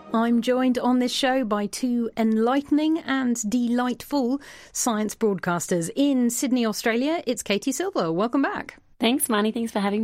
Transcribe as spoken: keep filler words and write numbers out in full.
I'm joined on this show by two enlightening and delightful science broadcasters. In Sydney, Australia, it's Katie Silver. Welcome back. Thanks, Marnie. Thanks for having me.